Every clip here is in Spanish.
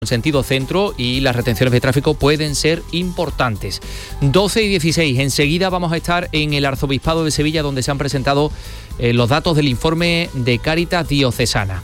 en sentido centro y las retenciones de tráfico pueden ser importantes. 12 y 16, enseguida vamos a estar en el Arzobispado de Sevilla, donde se han presentado los datos del informe de Cáritas Diocesana.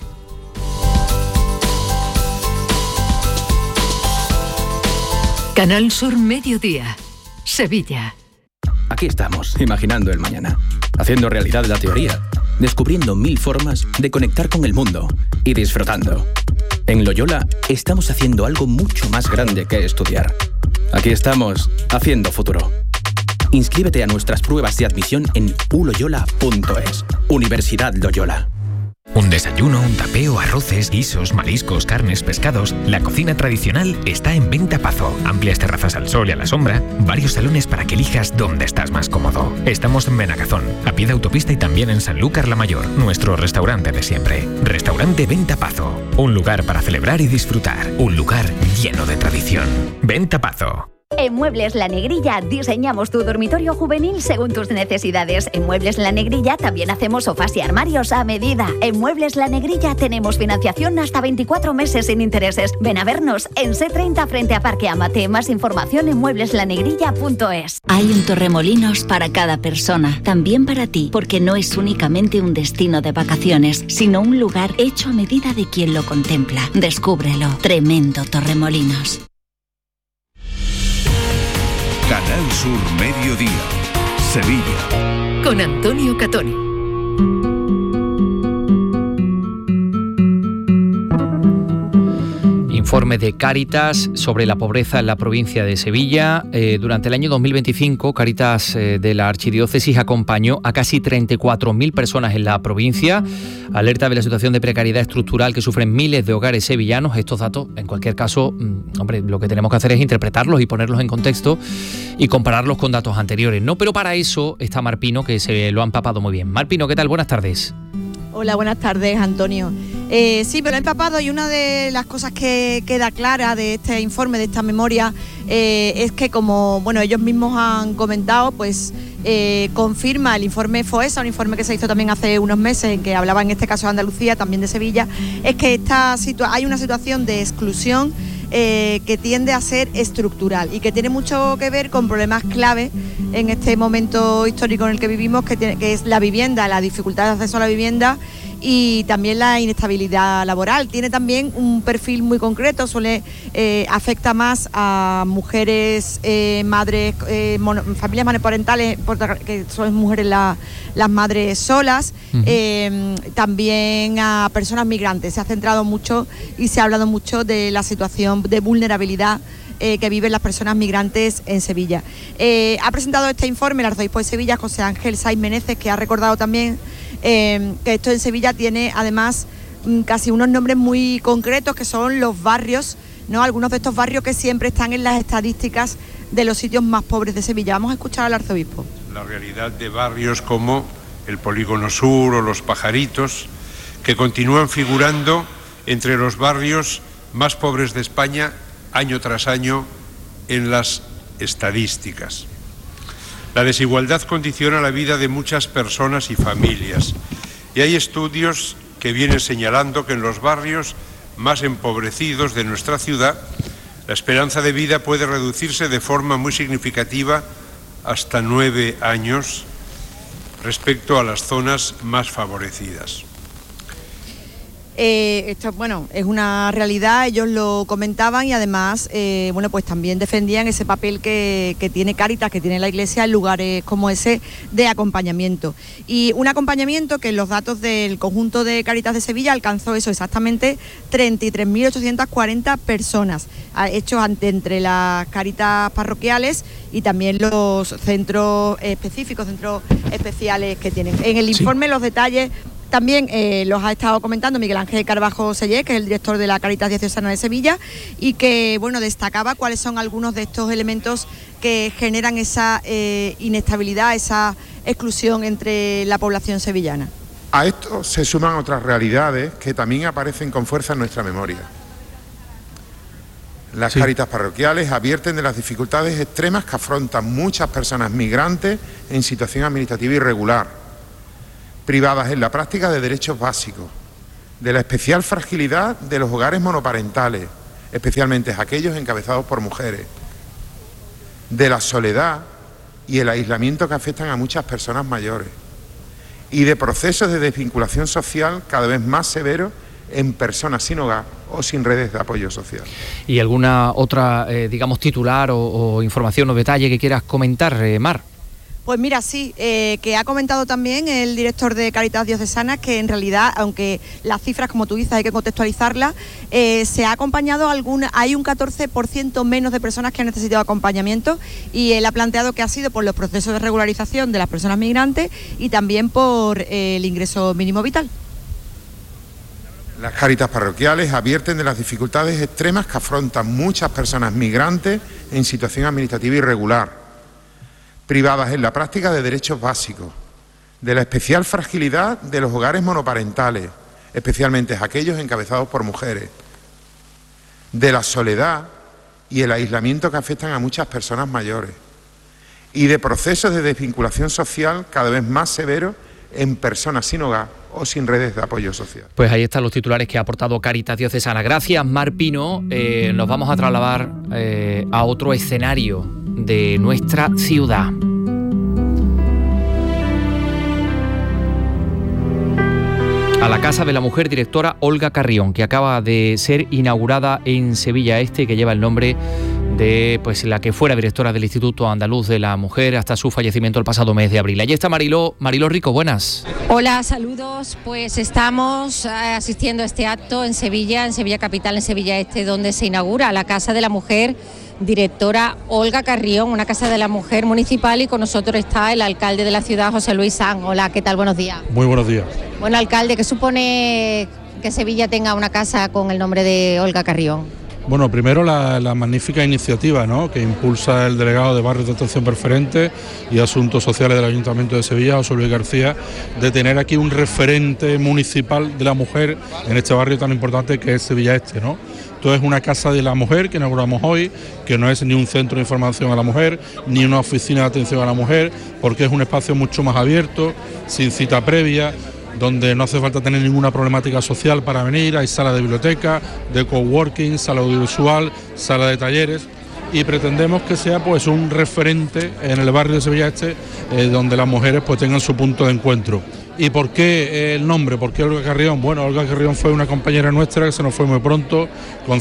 Canal Sur Mediodía, Sevilla. Aquí estamos, imaginando el mañana, haciendo realidad la teoría, descubriendo 1000 formas de conectar con el mundo y disfrutando. En Loyola estamos haciendo algo mucho más grande que estudiar. Aquí estamos, haciendo futuro. Inscríbete a nuestras pruebas de admisión en uloyola.es. Universidad Loyola. Un desayuno, un tapeo, arroces, guisos, mariscos, carnes, pescados. La cocina tradicional está en Venta Pazo. Amplias terrazas al sol y a la sombra. Varios salones para que elijas dónde estás más cómodo. Estamos en Benagazón, a pie de autopista y también en Sanlúcar la Mayor, nuestro restaurante de siempre. Restaurante Venta Pazo. Un lugar para celebrar y disfrutar. Un lugar lleno de tradición. Venta Pazo. En Muebles La Negrilla diseñamos tu dormitorio juvenil según tus necesidades. En Muebles La Negrilla también hacemos sofás y armarios a medida. En Muebles La Negrilla tenemos financiación hasta 24 meses sin intereses. Ven a vernos en C30 frente a Parque Amate. Más información en muebleslanegrilla.es. Hay un Torremolinos para cada persona, también para ti, porque no es únicamente un destino de vacaciones, sino un lugar hecho a medida de quien lo contempla. Descúbrelo. Tremendo Torremolinos. Canal Sur Mediodía, Sevilla. Con Antonio Catoni. Informe de Cáritas sobre la pobreza en la provincia de Sevilla. Durante el año 2025, Cáritas de la Archidiócesis acompañó a casi 34.000 personas en la provincia. Alerta de la situación de precariedad estructural que sufren miles de hogares sevillanos. Estos datos, en cualquier caso, lo que tenemos que hacer es interpretarlos y ponerlos en contexto y compararlos con datos anteriores, ¿no? Pero para eso está Mar Pino, que se lo ha empapado muy bien. Mar Pino, ¿qué tal? Buenas tardes. Hola, buenas tardes, Antonio. Sí, pero he empapado, y una de las cosas que queda clara de este informe, de esta memoria, es que, como ellos mismos han comentado, pues confirma el informe FOESA, un informe que se hizo también hace unos meses, en que hablaba en este caso de Andalucía, también de Sevilla, es que hay una situación de exclusión que tiende a ser estructural y que tiene mucho que ver con problemas clave en este momento histórico en el que vivimos, que es la vivienda, la dificultad de acceso a la vivienda y también la inestabilidad laboral. Tiene también un perfil muy concreto, afecta más a mujeres, madres, familias monoparentales, que son mujeres las madres solas, también a personas migrantes. Se ha centrado mucho y se ha hablado mucho de la situación de vulnerabilidad que viven las personas migrantes en Sevilla. Ha presentado este informe el arzobispo de Sevilla, José Ángel Saiz Meneses, que ha recordado también que esto en Sevilla tiene además casi unos nombres muy concretos, que son los barrios, ¿no? Algunos de estos barrios que siempre están en las estadísticas de los sitios más pobres de Sevilla. Vamos a escuchar al arzobispo. La realidad de barrios como el Polígono Sur o Los Pajaritos, que continúan figurando entre los barrios más pobres de España año tras año en las estadísticas. La desigualdad condiciona la vida de muchas personas y familias, y hay estudios que vienen señalando que en los barrios más empobrecidos de nuestra ciudad la esperanza de vida puede reducirse de forma muy significativa hasta 9 años respecto a las zonas más favorecidas. Esto, es una realidad, ellos lo comentaban y además, pues también defendían ese papel que tiene Cáritas, que tiene la Iglesia en lugares como ese de acompañamiento. Y un acompañamiento que en los datos del conjunto de Cáritas de Sevilla alcanzó eso, exactamente 33.840 personas, hechos entre las Cáritas parroquiales y también los centros específicos, centros especiales que tienen. En el informe los detalles también los ha estado comentando Miguel Ángel Carvajo Sellés, que es el director de la Cáritas Diocesana de Sevilla, y que destacaba cuáles son algunos de estos elementos que generan esa inestabilidad, esa exclusión entre la población sevillana. A esto se suman otras realidades que también aparecen con fuerza en nuestra memoria. Las Cáritas parroquiales advierten de las dificultades extremas que afrontan muchas personas migrantes en situación administrativa irregular, privadas en la práctica de derechos básicos, de la especial fragilidad de los hogares monoparentales, especialmente aquellos encabezados por mujeres, de la soledad y el aislamiento que afectan a muchas personas mayores, y de procesos de desvinculación social cada vez más severos en personas sin hogar o sin redes de apoyo social. ¿Y alguna otra, titular o información o detalle que quieras comentar, Mar? Pues mira, sí, que ha comentado también el director de Cáritas Diocesana que en realidad, aunque las cifras, como tú dices, hay que contextualizarlas, se ha acompañado hay un 14% menos de personas que han necesitado acompañamiento, y él ha planteado que ha sido por los procesos de regularización de las personas migrantes y también por el ingreso mínimo vital. Las Cáritas parroquiales advierten de las dificultades extremas que afrontan muchas personas migrantes en situación administrativa irregular, privadas en la práctica de derechos básicos, de la especial fragilidad de los hogares monoparentales, especialmente aquellos encabezados por mujeres, de la soledad y el aislamiento que afectan a muchas personas mayores, y de procesos de desvinculación social cada vez más severos en personas sin hogar o sin redes de apoyo social. Pues ahí están los titulares que ha aportado Cáritas Diocesana. Gracias, Mar Pino. Nos vamos a trasladar a otro escenario de nuestra ciudad. A la Casa de la Mujer, directora Olga Carrión, que acaba de ser inaugurada en Sevilla Este, que lleva el nombre de la que fuera directora del Instituto Andaluz de la Mujer hasta su fallecimiento el pasado mes de abril. Allí está Mariló Rico, buenas. Hola, saludos. Pues estamos asistiendo a este acto en Sevilla capital, en Sevilla Este, donde se inaugura la Casa de la Mujer, directora Olga Carrión, una Casa de la Mujer municipal, y con nosotros está el alcalde de la ciudad, José Luis Sanz. Hola, ¿qué tal? Buenos días. Muy buenos días. Bueno, alcalde, ¿qué supone que Sevilla tenga una casa con el nombre de Olga Carrión? Bueno, primero la magnífica iniciativa, ¿no?, que impulsa el delegado de Barrios de Atención Preferente y Asuntos Sociales del Ayuntamiento de Sevilla, José Luis García, de tener aquí un referente municipal de la mujer en este barrio tan importante que es Sevilla Este, ¿no? Entonces, una Casa de la Mujer que inauguramos hoy, que no es ni un centro de información a la mujer, ni una oficina de atención a la mujer, porque es un espacio mucho más abierto, sin cita previa, donde no hace falta tener ninguna problemática social para venir. Hay sala de biblioteca, de coworking, sala audiovisual, sala de talleres, y pretendemos que sea un referente en el barrio de Sevilla Este, donde las mujeres tengan su punto de encuentro. ¿Y por qué el nombre? ¿Por qué Olga Carrión? Bueno, Olga Carrión fue una compañera nuestra que se nos fue muy pronto, con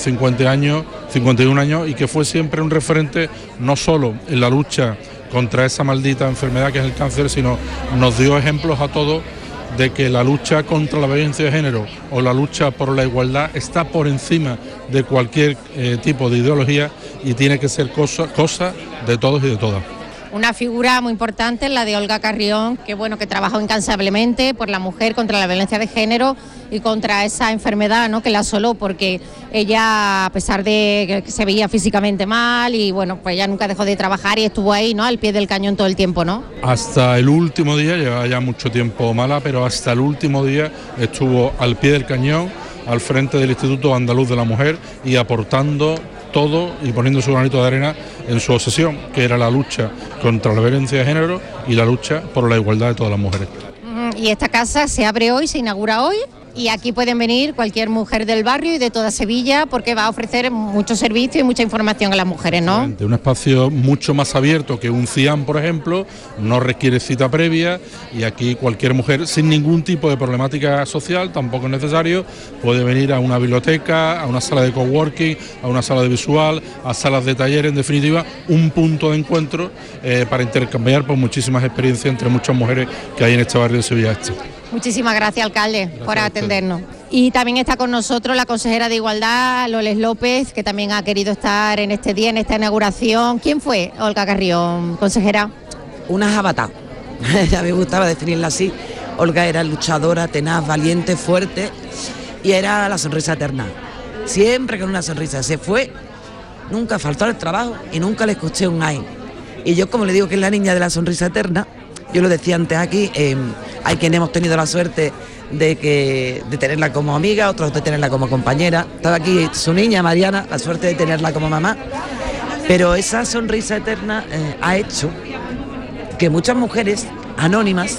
51 años, y que fue siempre un referente no solo en la lucha contra esa maldita enfermedad que es el cáncer, sino nos dio ejemplos a todos de que la lucha contra la violencia de género o la lucha por la igualdad está por encima de cualquier tipo de ideología, y tiene que ser cosa de todos y de todas. Una figura muy importante, la de Olga Carrión, que trabajó incansablemente por la mujer, contra la violencia de género y contra esa enfermedad, ¿no?, que la asoló, porque ella, a pesar de que se veía físicamente mal, y ella nunca dejó de trabajar y estuvo ahí, ¿no?, al pie del cañón todo el tiempo, ¿no? Hasta el último día, llevaba ya mucho tiempo mala, pero hasta el último día estuvo al pie del cañón, al frente del Instituto Andaluz de la Mujer, y aportando todo y poniendo su granito de arena en su obsesión, que era la lucha contra la violencia de género y la lucha por la igualdad de todas las mujeres. Y esta casa se abre hoy, se inaugura hoy, y aquí pueden venir cualquier mujer del barrio y de toda Sevilla, porque va a ofrecer mucho servicio y mucha información a las mujeres, ¿no? Un espacio mucho más abierto que un CIAM, por ejemplo, no requiere cita previa, y aquí cualquier mujer sin ningún tipo de problemática social, tampoco es necesario, puede venir a una biblioteca, a una sala de coworking, a una sala de visual, a salas de taller, en definitiva, un punto de encuentro para intercambiar muchísimas experiencias entre muchas mujeres que hay en este barrio de Sevilla Este. Muchísimas gracias, alcalde, por atendernos. Y también está con nosotros la consejera de Igualdad, Loles López, que también ha querido estar en este día, en esta inauguración. ¿Quién fue Olga Carrión, consejera? Una jabata, ya me gustaba definirla así. Olga era luchadora, tenaz, valiente, fuerte, y era la sonrisa eterna. Siempre con una sonrisa. Se fue, nunca faltó al trabajo y nunca le escuché un ay. Y yo, como le digo que es la niña de la sonrisa eterna, yo lo decía antes aquí, hay quienes hemos tenido la suerte de tenerla como amiga, otros de tenerla como compañera. Estaba aquí su niña, Mariana, la suerte de tenerla como mamá. Pero esa sonrisa eterna ha hecho que muchas mujeres anónimas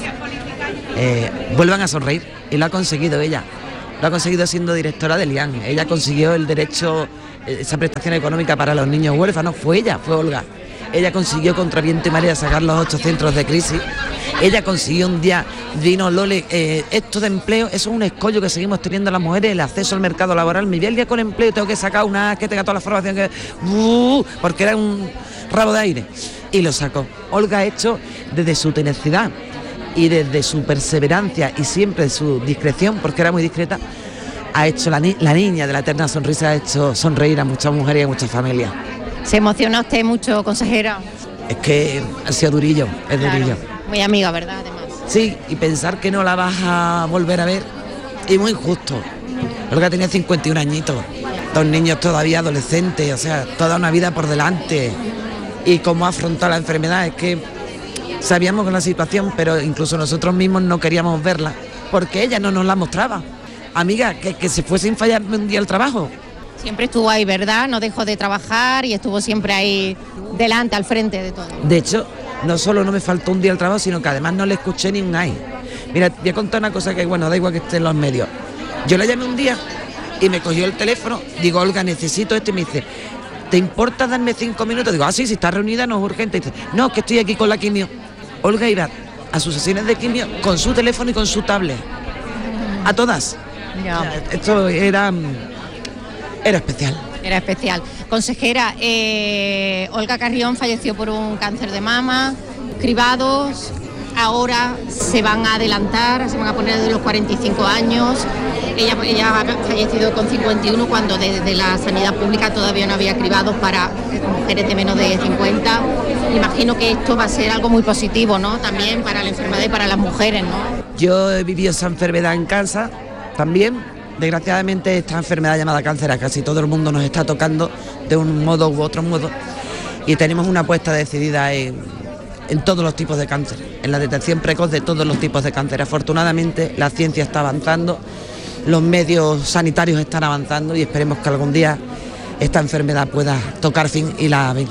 vuelvan a sonreír, y lo ha conseguido ella. Lo ha conseguido siendo directora del IAN. Ella consiguió el derecho esa prestación económica para los niños huérfanos, fue Olga. Ella consiguió contra viento y marea sacar los 8 centros de crisis. Ella consiguió un día, vino Lole, esto de empleo, eso es un escollo que seguimos teniendo las mujeres, el acceso al mercado laboral. Me voy al día con empleo, tengo que sacar una que tenga toda la formación, porque era un rabo de aire. Y lo sacó. Olga ha hecho desde su tenacidad y desde su perseverancia y siempre su discreción, porque era muy discreta, ha hecho la niña de la eterna sonrisa, ha hecho sonreír a muchas mujeres y a muchas familias. ¿Se emociona usted mucho, consejera? Es que ha sido durillo, es durillo. Muy amiga, ¿verdad? Además. Sí, y pensar que no la vas a volver a ver es muy injusto. Olga tenía 51 añitos, 2 niños todavía adolescentes, o sea, toda una vida por delante. Y cómo afrontar la enfermedad, es que sabíamos con la situación, pero incluso nosotros mismos no queríamos verla, porque ella no nos la mostraba. Amiga, que se fue sin fallarme un día al trabajo. Siempre estuvo ahí, ¿verdad? No dejó de trabajar y estuvo siempre ahí delante, al frente de todo. De hecho, no solo no me faltó un día al trabajo, sino que además no le escuché ni un ay. Mira, voy a contar una cosa que, bueno, da igual que esté en los medios. Yo la llamé un día y me cogió el teléfono, digo, Olga, necesito esto, y me dice, ¿te importa darme 5 minutos? Digo, sí, si está reunida no es urgente. Y dice, no, que estoy aquí con la quimio. Olga iba a sus sesiones de quimio con su teléfono y con su tablet. A todas. Ya. O sea, esto era especial. Era especial. Consejera, Olga Carrión falleció por un cáncer de mama, cribados, ahora se van a adelantar, se van a poner de los 45 años. Ella ha fallecido con 51 cuando desde la sanidad pública todavía no había cribados para mujeres de menos de 50. Imagino que esto va a ser algo muy positivo, ¿no? También para la enfermedad y para las mujeres, ¿no? Yo he vivido esa enfermedad en casa también. Desgraciadamente esta enfermedad llamada cáncer a casi todo el mundo nos está tocando de un modo u otro modo y tenemos una apuesta decidida en todos los tipos de cáncer, en la detección precoz de todos los tipos de cáncer. Afortunadamente la ciencia está avanzando, los medios sanitarios están avanzando y esperemos que algún día esta enfermedad pueda tocar fin y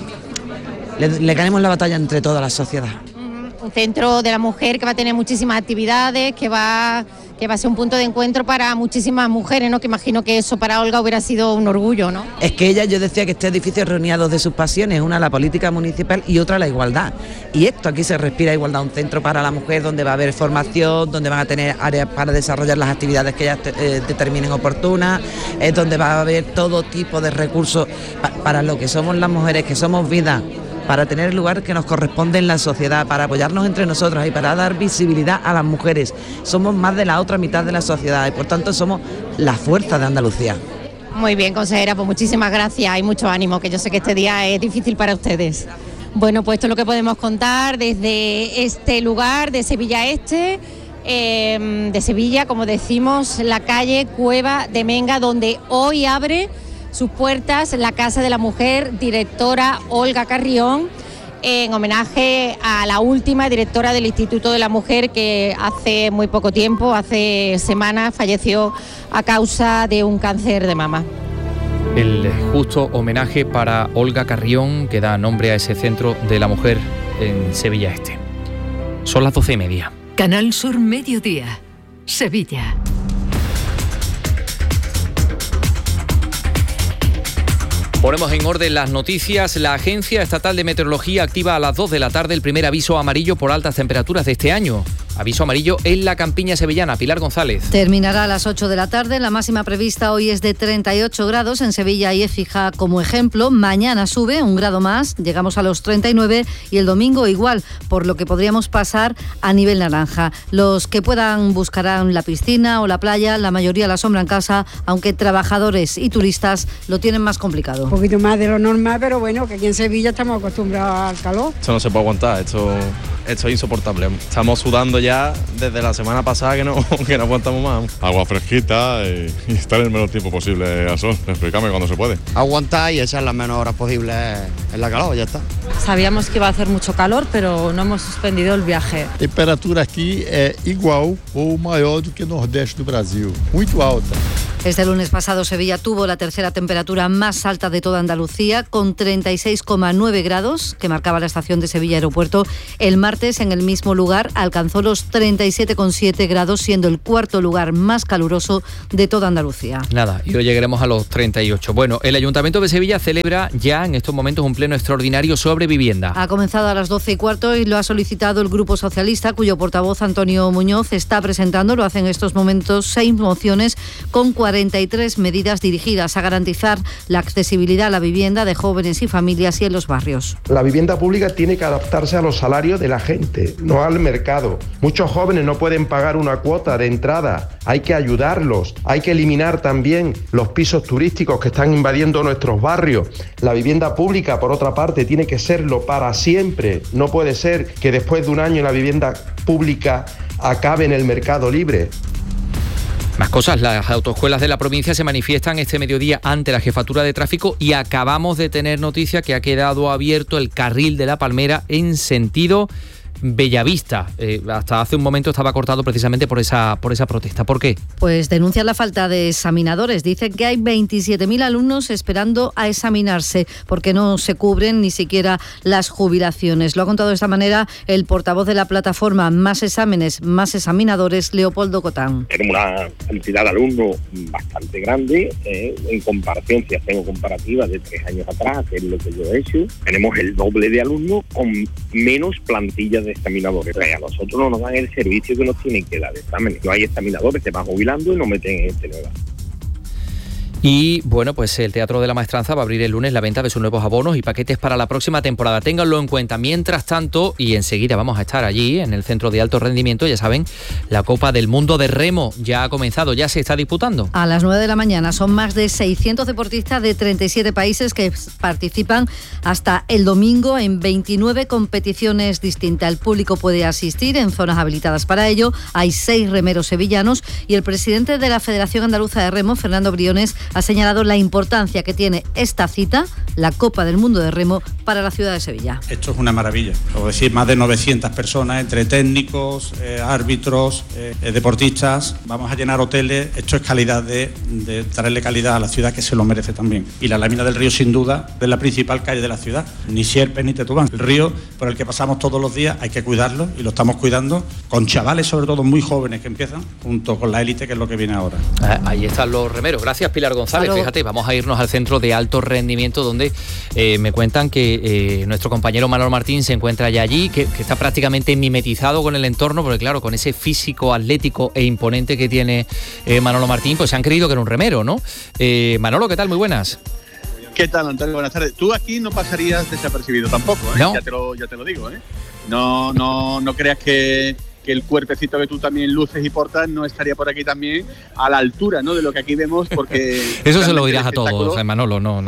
le ganemos la batalla entre toda la sociedad. Un centro de la mujer que va a tener muchísimas actividades, que va a ser un punto de encuentro para muchísimas mujeres, ¿no? Que imagino que eso para Olga hubiera sido un orgullo, ¿no? Es que yo decía que este edificio reunía 2 de sus pasiones, una la política municipal y otra la igualdad. Y esto, aquí se respira igualdad, un centro para la mujer donde va a haber formación, donde van a tener áreas para desarrollar las actividades que ellas determinen oportunas, donde va a haber todo tipo de recursos para lo que somos las mujeres, que somos vida, para tener el lugar que nos corresponde en la sociedad, para apoyarnos entre nosotros y para dar visibilidad a las mujeres. Somos más de la otra mitad de la sociedad y por tanto somos la fuerza de Andalucía. Muy bien, consejera, pues muchísimas gracias y mucho ánimo, que yo sé que este día es difícil para ustedes. Bueno, pues esto es lo que podemos contar desde este lugar de Sevilla Este, de Sevilla, como decimos, la calle Cueva de Menga, donde hoy abre sus puertas la Casa de la Mujer, directora Olga Carrión, en homenaje a la última directora del Instituto de la Mujer que hace muy poco tiempo, hace semanas, falleció a causa de un cáncer de mama. El justo homenaje para Olga Carrión, que da nombre a ese centro de la mujer en Sevilla Este. Son las 12:30. Canal Sur Mediodía, Sevilla. Ponemos en orden las noticias. La Agencia Estatal de Meteorología activa a las 2 de la tarde el primer aviso amarillo por altas temperaturas de este año. Aviso amarillo en la campiña sevillana. Pilar González. Terminará a las 8 de la tarde. La máxima prevista hoy es de 38 grados en Sevilla y Écija como ejemplo. Mañana sube 1 grado más, llegamos a los 39 y el domingo igual, por lo que podríamos pasar a nivel naranja. Los que puedan buscarán la piscina o la playa, la mayoría la sombra en casa, aunque trabajadores y turistas lo tienen más complicado. Un poquito más de lo normal, pero bueno, que aquí en Sevilla estamos acostumbrados al calor. Esto no se puede aguantar, esto es insoportable. Estamos sudando ya desde la semana pasada que no aguantamos más. Agua fresquita y estar el menor tiempo posible al sol. Explícame cuando se puede. Aguantar y echar las menos horas posibles en la calor, ya está. Sabíamos que iba a hacer mucho calor, pero no hemos suspendido el viaje. A temperatura aqui é igual ou maior do que o Nordeste do Brasil, muito alta. Este lunes pasado Sevilla tuvo la tercera temperatura más alta de toda Andalucía, con 36,9 grados, que marcaba la estación de Sevilla Aeropuerto. El martes, en el mismo lugar, alcanzó los 37,7 grados, siendo el cuarto lugar más caluroso de toda Andalucía. Nada, y hoy llegaremos a los 38. Bueno, el Ayuntamiento de Sevilla celebra ya en estos momentos un pleno extraordinario sobre vivienda. Ha comenzado a las 12:15 y lo ha solicitado el Grupo Socialista, cuyo portavoz Antonio Muñoz está presentando, lo hace en estos momentos, 6 mociones con 43 medidas dirigidas a garantizar la accesibilidad a la vivienda de jóvenes y familias y en los barrios. La vivienda pública tiene que adaptarse a los salarios de la gente, no al mercado. Muchos jóvenes no pueden pagar una cuota de entrada, hay que ayudarlos, hay que eliminar también los pisos turísticos que están invadiendo nuestros barrios. La vivienda pública, por otra parte, tiene que serlo para siempre. No puede ser que después de un año la vivienda pública acabe en el mercado libre. Más cosas, las autoescuelas de la provincia se manifiestan este mediodía ante la Jefatura de Tráfico y acabamos de tener noticia que ha quedado abierto el carril de La Palmera en sentido Bellavista. Hasta hace un momento estaba cortado precisamente por esa protesta. ¿Por qué? Pues denuncian la falta de examinadores. Dicen que hay 27.000 alumnos esperando a examinarse porque no se cubren ni siquiera las jubilaciones. Lo ha contado de esta manera el portavoz de la plataforma Más Exámenes, Más Examinadores, Leopoldo Cotán. Tenemos una cantidad de alumnos bastante grande en comparación, si hacemos comparativas de 3 años atrás, que es lo que yo he hecho. Tenemos el doble de alumnos con menos plantillas de examinadores. A nosotros no nos dan el servicio que nos tienen que dar de exámenes. No hay examinadores, se van jubilando y nos meten en este nuevo. Y bueno, pues el Teatro de la Maestranza va a abrir el lunes la venta de sus nuevos abonos y paquetes para la próxima temporada. Ténganlo en cuenta. Mientras tanto, y enseguida vamos a estar allí en el Centro de Alto Rendimiento, ya saben, la Copa del Mundo de Remo ya ha comenzado, ya se está disputando. A las 9 de la mañana son más de 600 deportistas de 37 países que participan hasta el domingo en 29 competiciones distintas. El público puede asistir en zonas habilitadas para ello. Hay 6 remeros sevillanos y el presidente de la Federación Andaluza de Remo, Fernando Briones, ha señalado la importancia que tiene esta cita, la Copa del Mundo de Remo, para la ciudad de Sevilla. Esto es una maravilla. Es decir, más de 900 personas, entre técnicos, árbitros, deportistas. Vamos a llenar hoteles. Esto es calidad de traerle calidad a la ciudad, que se lo merece también. Y la lámina del río, sin duda, es la principal calle de la ciudad. Ni Sierpes ni Tetubán. El río por el que pasamos todos los días hay que cuidarlo y lo estamos cuidando con chavales, sobre todo muy jóvenes, que empiezan, junto con la élite, que es lo que viene ahora. Ahí están los remeros. Gracias, Pilar González. Fíjate, vamos a irnos al Centro de Alto Rendimiento, donde me cuentan que nuestro compañero Manolo Martín se encuentra ya allí, que está prácticamente mimetizado con el entorno, porque claro, con ese físico atlético e imponente que tiene Manolo Martín, pues se han creído que era un remero, ¿no? Manolo, ¿qué tal? Muy buenas. ¿Qué tal, Antonio? Buenas tardes. Tú aquí no pasarías desapercibido tampoco, ¿eh? No. Ya te lo digo, ¿eh? No creas que el cuerpecito que tú también luces y portas no estaría por aquí también a la altura, ¿no?, de lo que aquí vemos, porque eso se lo dirás a todos, Manolo. No,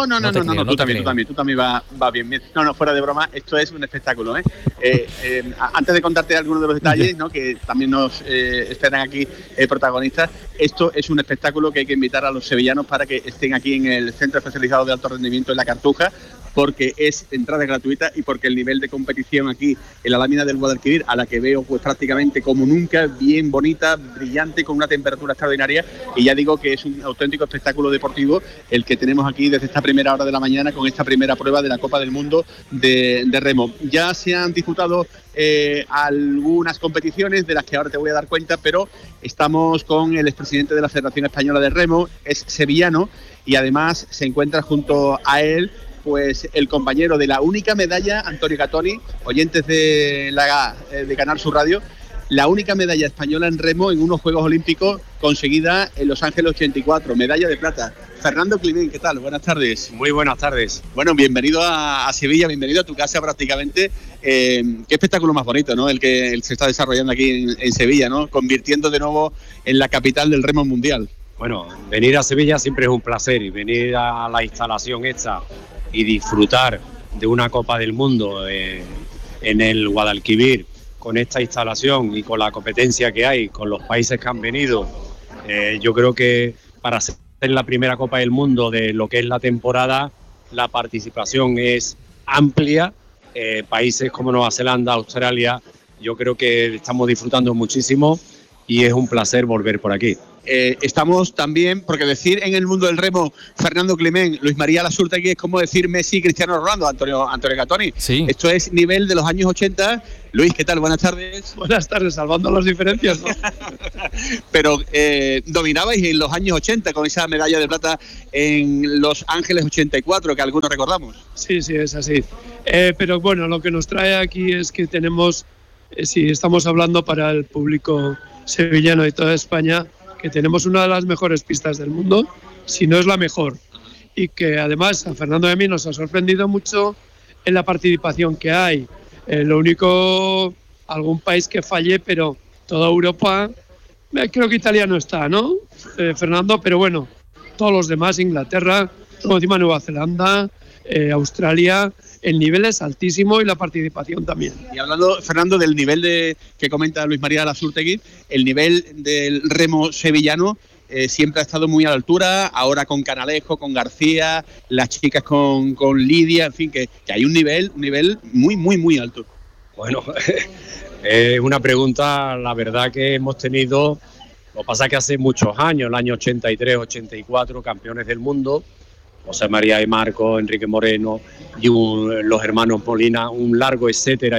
tú también vas bien. No, fuera de broma, esto es un espectáculo, ¿eh? Antes de contarte algunos de los detalles, ¿no?, que también nos esperan aquí protagonistas, esto es un espectáculo que hay que invitar a los sevillanos para que estén aquí en el Centro Especializado de Alto Rendimiento en La Cartuja, porque es entrada gratuita y porque el nivel de competición aquí en la lámina del Guadalquivir, a la que veo pues prácticamente como nunca, bien bonita, brillante, con una temperatura extraordinaria, y ya digo que es un auténtico espectáculo deportivo el que tenemos aquí desde esta primera hora de la mañana con esta primera prueba de la Copa del Mundo de Remo. Ya se han disputado algunas competiciones de las que ahora te voy a dar cuenta, pero estamos con el expresidente de la Federación Española de Remo, es sevillano, y además se encuentra junto a él pues el compañero de la única medalla, Antonio Catoni, oyentes de Canal Sur Radio, la única medalla española en remo en unos Juegos Olímpicos conseguida en Los Ángeles 84, medalla de plata. Fernando Climent, ¿qué tal? Buenas tardes. Muy buenas tardes. Bueno, bienvenido a Sevilla, bienvenido a tu casa prácticamente. Qué espectáculo más bonito, ¿no?, el que se está desarrollando aquí en Sevilla, ¿no?, convirtiendo de nuevo en la capital del remo mundial. Bueno, venir a Sevilla siempre es un placer, y venir a la instalación esta y disfrutar de una Copa del Mundo en el Guadalquivir, con esta instalación y con la competencia que hay, con los países que han venido, yo creo que para ser la primera Copa del Mundo de lo que es la temporada, la participación es amplia. Países como Nueva Zelanda, Australia, yo creo que estamos disfrutando muchísimo y es un placer volver por aquí. estamos también, porque decir en el mundo del remo Fernando Climent, Luis María Lasúrtegui es como decir Messi, Cristiano Ronaldo, Antonio Catoni. Sí. Esto es nivel de los años 80. Luis, ¿qué tal? Buenas tardes. Buenas tardes, salvando las diferencias, ¿no? Pero dominabais en los años 80 con esa medalla de plata en Los Ángeles 84, que algunos recordamos. Sí, es así. Pero bueno, lo que nos trae aquí es que tenemos, si estamos hablando para el público sevillano y toda España, que tenemos una de las mejores pistas del mundo, si no es la mejor. Y que además a Fernando y a mí nos ha sorprendido mucho en la participación que hay. Lo único, algún país que falle, pero toda Europa, creo que Italia no está, ¿no, Fernando? Pero bueno, todos los demás, Inglaterra, como encima Nueva Zelanda, Australia, el nivel es altísimo y la participación también. Y hablando, Fernando, del nivel que comenta Luis María Lasúrtegui, el nivel del remo sevillano siempre ha estado muy a la altura, ahora con Canalejo, con García, las chicas con Lidia, en fin, que hay un nivel muy alto. Bueno, es una pregunta, la verdad que hemos tenido, lo que pasa es que hace muchos años, el año 83, 84, campeones del mundo, José María y Marco, Enrique Moreno y los hermanos Molina, un largo etcétera,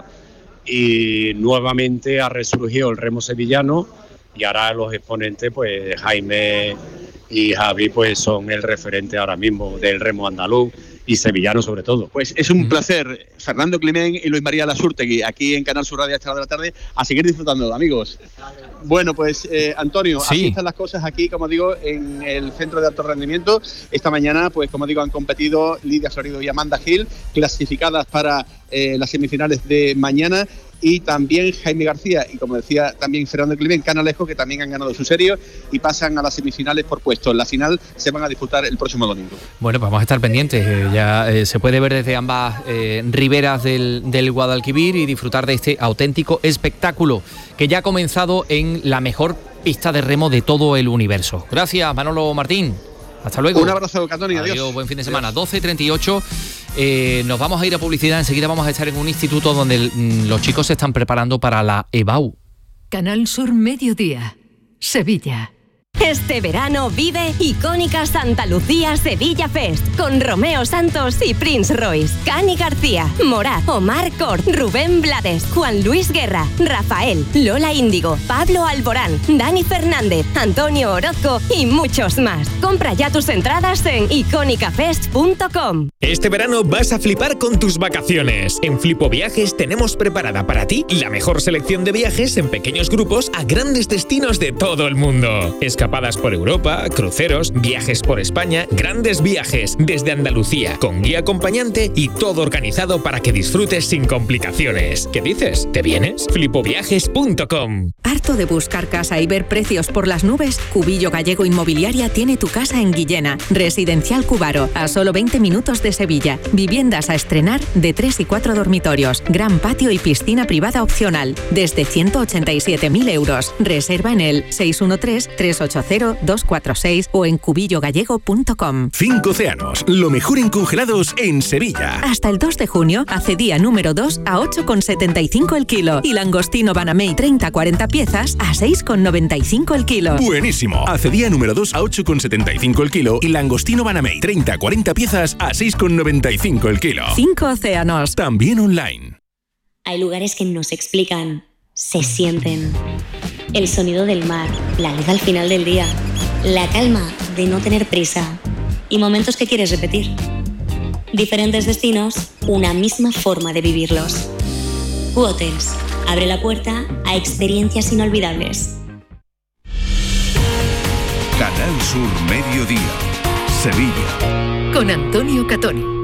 y nuevamente ha resurgido el remo sevillano. Y ahora los exponentes, pues Jaime y Javi, pues son el referente ahora mismo del remo andaluz y sevillano sobre todo. Pues es un placer, Fernando Climent y Luis María Lasúrtegui, aquí en Canal Sur Radio a esta hora de la tarde, a seguir disfrutando, amigos. Bueno, pues Antonio, así están las cosas aquí, como digo, en el Centro de Alto Rendimiento. Esta mañana, pues como digo, han competido Lidia Sorido y Amanda Gil, clasificadas para las semifinales de mañana. Y también Jaime García y, como decía también Fernando Climent, Canalejo, que también han ganado su serie y pasan a las semifinales por puestos. La final se van a disputar el próximo domingo. Bueno, pues vamos a estar pendientes. Ya se puede ver desde ambas riberas del Guadalquivir y disfrutar de este auténtico espectáculo que ya ha comenzado en la mejor pista de remo de todo el universo. Gracias, Manolo Martín. Hasta luego. Un abrazo, Catoni. Adiós. Buen fin de semana. 12:38. Nos vamos a ir a publicidad. Enseguida vamos a estar en un instituto donde los chicos se están preparando para la EBAU. Canal Sur Mediodía, Sevilla. Este verano vive Icónica Santa Lucía Sevilla Fest con Romeo Santos y Prince Royce, Cani García, Morat, Omar Cort, Rubén Blades, Juan Luis Guerra, Rafael, Lola Índigo, Pablo Alborán, Dani Fernández, Antonio Orozco y muchos más. Compra ya tus entradas en icónicafest.com. Este verano vas a flipar con tus vacaciones. En Flipo Viajes tenemos preparada para ti la mejor selección de viajes en pequeños grupos a grandes destinos de todo el mundo. Escapadas por Europa, cruceros, viajes por España, grandes viajes desde Andalucía, con guía acompañante y todo organizado para que disfrutes sin complicaciones. ¿Qué dices? ¿Te vienes? Flipoviajes.com. ¿Harto de buscar casa y ver precios por las nubes? Cubillo Gallego Inmobiliaria tiene tu casa en Guillena, Residencial Cubaro, a solo 20 minutos de Sevilla. Viviendas a estrenar de 3 y 4 dormitorios, gran patio y piscina privada opcional, desde 187.000 euros. Reserva en el 613-380-246 o en cubillogallego.com. 5 Océanos, lo mejor en congelados en Sevilla. Hasta el 2 de junio, acedía número 2 a 8,75 el kilo y langostino Banamey 30-40 piezas a 6,95 el kilo. Buenísimo. Acedía número 2 a 8,75 el kilo y langostino Banamey 30-40 piezas a 6,95 el kilo. 5 Océanos. También online. Hay lugares que no se explican, se sienten. El sonido del mar, la luz al final del día, la calma de no tener prisa y momentos que quieres repetir. Diferentes destinos, una misma forma de vivirlos. Q-Hotels abre la puerta a experiencias inolvidables. Canal Sur Mediodía, Sevilla. Con Antonio Catoni.